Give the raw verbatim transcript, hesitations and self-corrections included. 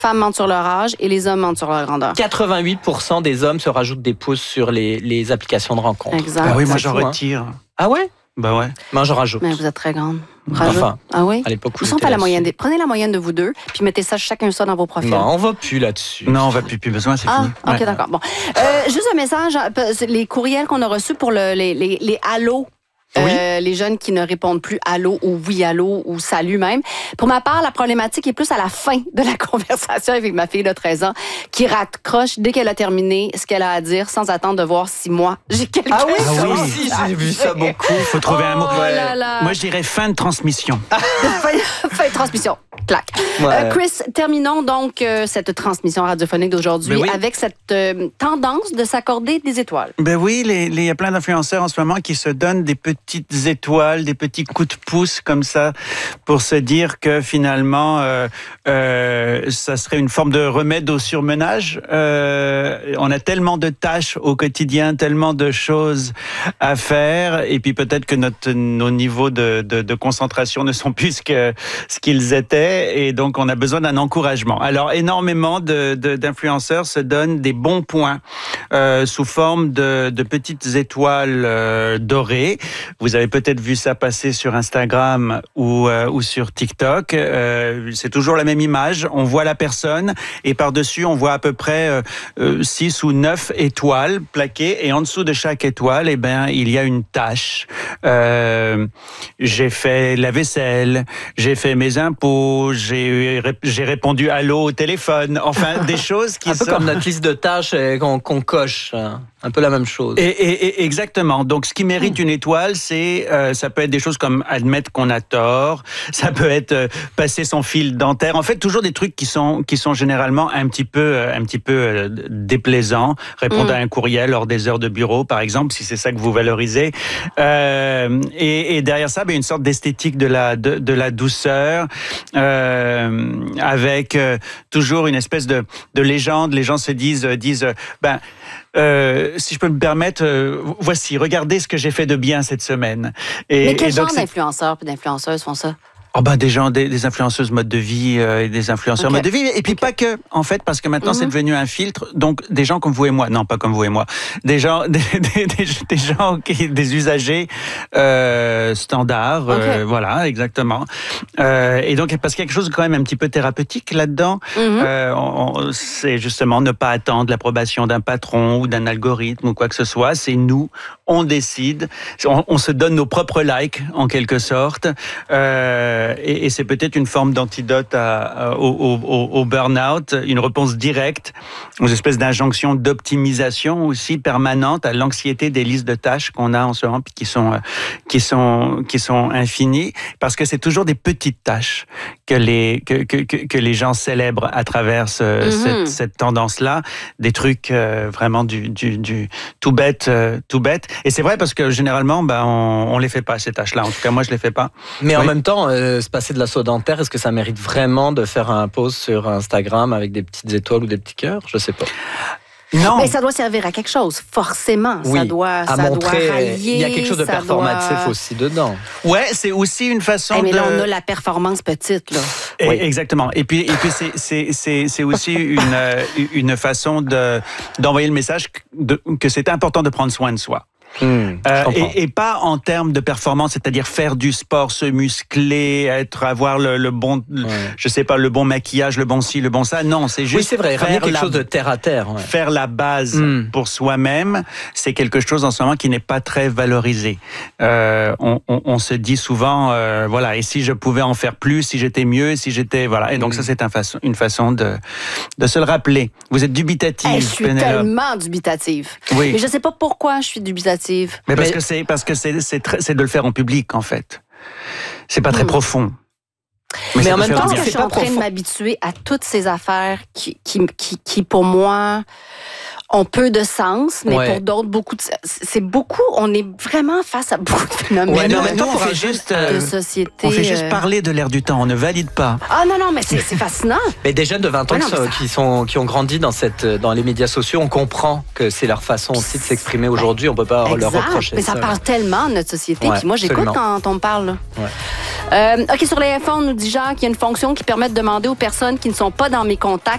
femmes mentent sur leur âge et les hommes mentent sur leur grandeur. quatre-vingt-huit pour cent des hommes se rajoutent des pouces sur les, les applications de rencontres. Exact. Ah oui, moi C'est j'en fou, retire. Hein. Ah ouais? Ben ouais. Moi, j'en rajoute. Mais vous êtes très grande. Rajoute. Enfin, ah oui? à l'époque où Vous j'étais sentez la là-dessus. moyenne des... Prenez la moyenne de vous deux, puis mettez ça chacun ça dans vos profils. Non, on va plus là-dessus. Non, on va plus, plus besoin, c'est Ah, fini. ok, Ouais. d'accord. Bon. Euh, juste un message, les courriels qu'on a reçus pour le, les, les, les allos. Oui. Euh, les jeunes qui ne répondent plus allô ou oui allô ou salut même. Pour ma part, la problématique est plus à la fin de la conversation avec ma fille de treize ans qui raccroche dès qu'elle a terminé ce qu'elle a à dire sans attendre de voir si moi j'ai quelqu'un. Ah oui, Ah ça oui. aussi, j'ai vu ça beaucoup. Il faut trouver un mot. Oh là là. Moi je dirais fin de transmission. fin, fin de transmission. Clac. Ouais. Euh, Chris, terminons donc euh, cette transmission radiophonique d'aujourd'hui Ben oui. avec cette euh, tendance de s'accorder des étoiles. Ben oui, les- les- il y a plein d'influenceurs en ce moment qui se donnent des petites étoiles, des petits coups de pouce comme ça pour se dire que finalement euh, euh, ça serait une forme de remède au surmenage. Euh, on a tellement de tâches au quotidien, tellement de choses à faire et puis peut-être que notre, nos niveaux de, de, de concentration ne sont plus ce, que, ce qu'ils étaient et donc on a besoin d'un encouragement. Alors énormément de, de, d'influenceurs se donnent des bons points euh, sous forme de, de petites étoiles euh, dorées. Vous avez peut-être vu ça passer sur Instagram ou, euh, ou sur TikTok. Euh, c'est toujours la même image. On voit la personne et par-dessus, on voit à peu près euh, euh, six ou neuf étoiles plaquées. Et en dessous de chaque étoile, eh ben, il y a une tâche. Euh, j'ai fait la vaisselle, j'ai fait mes impôts, j'ai, j'ai répondu allô au téléphone. Enfin, des choses qui Un peu sont... comme notre liste de tâches euh, qu'on, qu'on coche. Hein. Un peu la même chose. Et, et, et exactement. Donc, ce qui mérite une étoile, c'est euh, ça peut être des choses comme admettre qu'on a tort, ça peut être euh, passer son fil dentaire. En fait, toujours des trucs qui sont qui sont généralement un petit peu euh, un petit peu euh, déplaisants. Répondre Mm. à un courriel hors des heures de bureau, par exemple, si c'est ça que vous valorisez. Euh, et, et derrière ça, ben, une sorte d'esthétique de la de, de la douceur, euh, avec euh, toujours une espèce de de légende. Les gens se disent disent ben Euh, si je peux me permettre, euh, voici, regardez ce que j'ai fait de bien cette semaine. Et, Mais quel et donc, genre c'est- d'influenceurs et d'influenceuses font ça? Oh ben des gens, des, des influenceuses mode de vie euh, et des influenceurs Ok. mode de vie, et puis pas que, en fait, parce que maintenant Mhm. c'est devenu un filtre. Donc des gens comme vous et moi, non pas comme vous et moi, des gens, des, des, des, des gens, qui, des usagers euh, standards, euh, Ok. voilà, exactement. Euh, et donc parce qu'il y a quelque chose de quand même un petit peu thérapeutique là-dedans. Mhm. Euh, on- on- c'est justement ne pas attendre l'approbation d'un patron ou d'un algorithme ou quoi que ce soit. C'est nous, on décide, on, on se donne nos propres likes en quelque sorte. Euh, et, et c'est peut-être une forme d'antidote à, à- au, au, au burn-out, une réponse directe aux espèces d'injonctions d'optimisation aussi permanente à l'anxiété des listes de tâches qu'on a en ce moment puis qui sont euh, qui sont qui sont infinies parce que c'est toujours des petites tâches que les que que, que, que les gens célèbrent à travers ce, Mhm. cette, cette tendance-là, des trucs euh, vraiment du, du, du tout bête, euh, tout bête. Et c'est vrai parce que généralement, ben, on, on les fait pas ces tâches-là. En tout cas, moi, je les fais pas. Mais en Oui. même temps, euh, se passer de la soie dentaire, est-ce que ça mérite vraiment de faire un post sur Instagram avec des petites étoiles ou des petits cœurs? Je sais pas. Non. Mais ça doit servir à quelque chose, forcément. Oui, ça doit, à ça montrer, doit rallier. il y a quelque chose de ça performatif doit... aussi dedans. Ouais, c'est aussi une façon Hey, mais de. là, on a la performance petite, là. Et- Oui. Exactement. Et puis, et puis c'est, c'est, c'est, c'est aussi une, euh, une façon de, d'envoyer le message que, de, que c'est important de prendre soin de soi. Hmm, je Euh, comprends. et, et pas en termes de performance, c'est-à-dire faire du sport, se muscler, être, avoir le, le bon, le- Ouais. je sais pas, le bon maquillage, le bon ci, le bon ça. Non, c'est juste Oui, c'est vrai, ramener faire quelque la, chose de terre à terre. Ouais. faire la base Mm. pour soi-même. C'est quelque chose en ce moment qui n'est pas très valorisé. Euh, on, on, on se dit souvent, euh, voilà, et si je pouvais en faire plus, si j'étais mieux, si j'étais, voilà. Et donc Mm. ça, c'est un façon, une façon de, de se le rappeler. Vous êtes dubitative, Hey, je suis Pénélope. tellement dubitative. Oui. Mais je sais pas pourquoi je suis dubitative. Mais parce Mais- que c'est parce que c'est c'est très- c'est de le faire en public en fait. C'est pas très Hmm. profond. Mais ça en peut même faire Je temps, pense du que bien. je c'est suis pas en train de profond. m'habituer à toutes ces affaires qui, qui, qui, qui, pour moi, ont peu de sens, mais Ouais. pour d'autres, beaucoup de... C'est beaucoup... On est vraiment face à beaucoup de phénomènes Ouais, mais en nous, même temps, nous, on pour fait un juste, jeune, de euh, société. on fait juste euh, parler de l'air du temps. On ne valide pas. Ah non, non, mais c'est c'est fascinant. Mais des jeunes de vingt ans Ouais, non, qui, sont, mais ça- qui, sont, qui ont grandi dans, cette, dans les médias sociaux, on comprend que c'est leur façon aussi de s'exprimer aujourd'hui. On peut pas leur Exact. reprocher Mais ça, parle tellement de notre société. Ouais, Puis moi, j'écoute absolument. quand on me parle. là. Ouais. Euh, OK, sur les iPhones, nous dit Jacques qu'il y a une fonction qui permet de demander aux personnes qui ne sont pas dans mes contacts